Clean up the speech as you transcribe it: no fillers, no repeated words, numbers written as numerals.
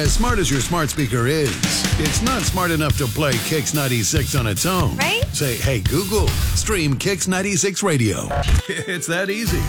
As smart as your smart speaker is, it's not smart enough to play Kix 96 on its own. Right? Say, hey, Google, stream Kix 96 Radio. It's that easy.